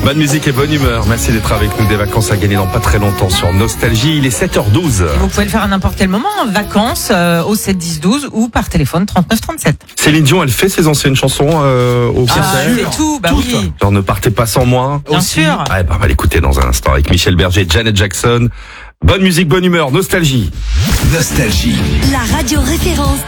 Bonne musique et bonne humeur. Merci d'être avec nous. Des vacances à gagner dans pas très longtemps sur Nostalgie. Il est 7h12. Vous pouvez le faire à n'importe quel moment, en vacances, au 7 10 12 ou par téléphone 39 37. Céline Dion, elle fait ses anciennes chansons au concert. C'est tout, bah Toutes. oui. Genre ne partez pas sans moi. Bien sûr. Ouais, bah, on va l'écouter dans un instant avec Michel Berger, Janet Jackson. Bonne musique, bonne humeur, Nostalgie. Nostalgie. La radio référence